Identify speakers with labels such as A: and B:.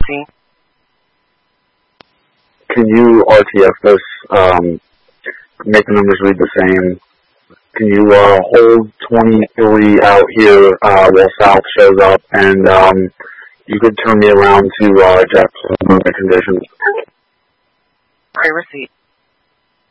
A: See?
B: Can you RTF this, make the numbers read the same? Can you hold 23 out here while South shows up, and you could turn me around to Jacksonville conditions?
A: I receive.